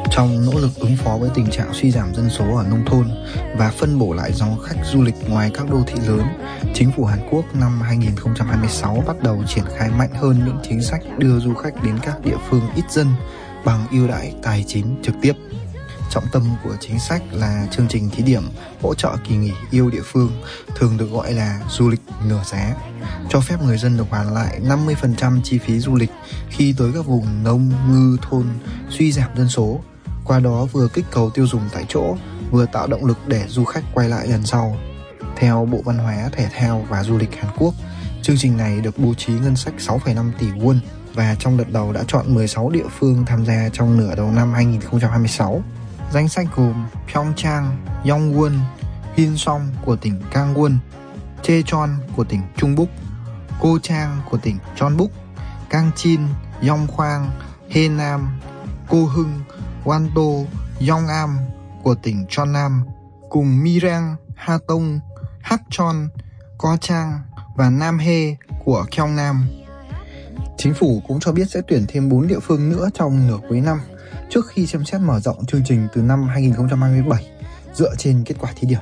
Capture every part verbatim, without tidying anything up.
Trong nỗ lực ứng phó với tình trạng suy giảm dân số ở nông thôn và phân bổ lại dòng khách du lịch ngoài các đô thị lớn, chính phủ Hàn Quốc năm hai nghìn không trăm hai mươi sáu bắt đầu triển khai mạnh hơn những chính sách đưa du khách đến các địa phương ít dân bằng ưu đãi tài chính trực tiếp. Trọng tâm của chính sách là chương trình thí điểm hỗ trợ kỳ nghỉ yêu địa phương, thường được gọi là du lịch nửa giá, cho phép người dân được hoàn lại năm mươi phần trăm chi phí du lịch khi tới các vùng nông ngư thôn suy giảm dân số, qua đó vừa kích cầu tiêu dùng tại chỗ, vừa tạo động lực để du khách quay lại lần sau. Theo Bộ Văn hóa, Thể thao và Du lịch Hàn Quốc, chương trình này được bố trí ngân sách sáu phẩy năm tỷ won và trong đợt đầu đã chọn mười sáu địa phương tham gia trong nửa đầu năm hai nghìn không trăm hai mươi sáu. Danh sách gồm Pyeongchang, Yongwon, Hillsong của tỉnh Gangwon, Daejeon của tỉnh Trung-buk, Gochang của tỉnh Jeonbuk, Gangchin, Yongkwang, Haenam, Go-hung, Wanto, Yongam của tỉnh Jeonnam, cùng Mirang, Hatong, Hakcheon, Gochang và Namhae của Gyeongnam. Chính phủ cũng cho biết sẽ tuyển thêm bốn địa phương nữa trong nửa cuối năm, trước khi xem xét mở rộng chương trình từ năm hai nghìn không trăm hai mươi bảy dựa trên kết quả thí điểm.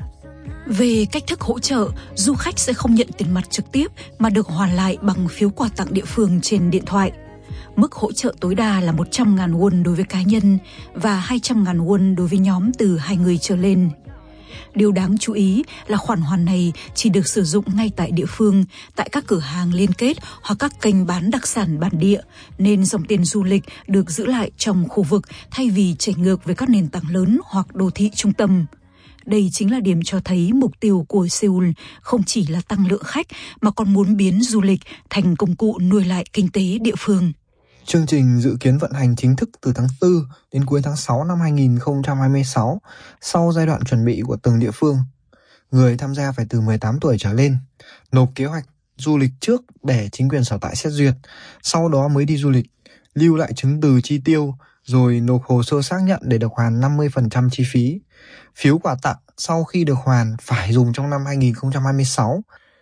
Về cách thức hỗ trợ, du khách sẽ không nhận tiền mặt trực tiếp mà được hoàn lại bằng phiếu quà tặng địa phương trên điện thoại. Mức hỗ trợ tối đa là một trăm nghìn won đối với cá nhân và hai trăm nghìn won đối với nhóm từ hai người trở lên. Điều đáng chú ý là khoản hoàn này chỉ được sử dụng ngay tại địa phương, tại các cửa hàng liên kết hoặc các kênh bán đặc sản bản địa, nên dòng tiền du lịch được giữ lại trong khu vực thay vì chảy ngược với các nền tảng lớn hoặc đô thị trung tâm. Đây chính là điểm cho thấy mục tiêu của Seoul không chỉ là tăng lượng khách mà còn muốn biến du lịch thành công cụ nuôi lại kinh tế địa phương. Chương trình dự kiến vận hành chính thức từ tháng tư đến cuối tháng sáu năm hai nghìn không trăm hai mươi sáu, sau giai đoạn chuẩn bị của từng địa phương. Người tham gia phải từ mười tám tuổi trở lên, nộp kế hoạch du lịch trước để chính quyền sở tại xét duyệt, sau đó mới đi du lịch, lưu lại chứng từ chi tiêu, rồi nộp hồ sơ xác nhận để được hoàn năm mươi phần trăm chi phí. Phiếu quà tặng sau khi được hoàn phải dùng trong năm hai nghìn không trăm hai mươi sáu.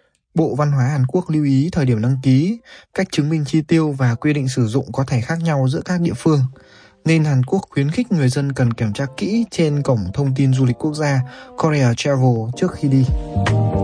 Bộ Văn hóa Hàn Quốc lưu ý thời điểm đăng ký, cách chứng minh chi tiêu và quy định sử dụng có thể khác nhau giữa các địa phương, nên Hàn Quốc khuyến khích người dân cần kiểm tra kỹ trên cổng thông tin du lịch quốc gia Korea Travel trước khi đi.